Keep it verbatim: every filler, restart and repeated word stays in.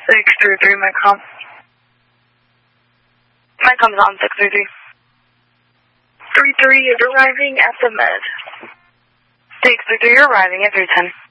six three three, MyCom. MyCom's on six three three. three three is arriving at the med. six three three, you're arriving at three ten.